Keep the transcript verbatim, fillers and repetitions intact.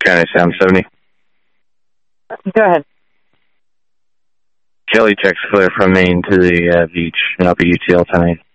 County, Sound seventy. Go ahead. Kelly checks clear from Maine to the uh, beach in Upper U T L tonight.